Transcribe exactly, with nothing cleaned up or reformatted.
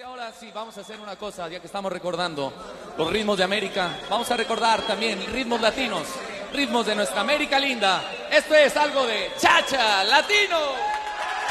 que ahora sí vamos a hacer una cosa, ya que estamos recordando los ritmos de América, vamos a recordar también ritmos latinos, ritmos de nuestra América linda. Esto es algo de Cha-Cha Latino.